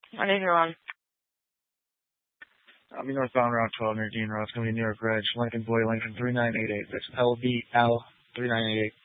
I think you're on. I'll be northbound Route 12 near Dean Road. It's going to be New York Reg, Lincoln Boy, Lincoln 3988. That's LBL 3988.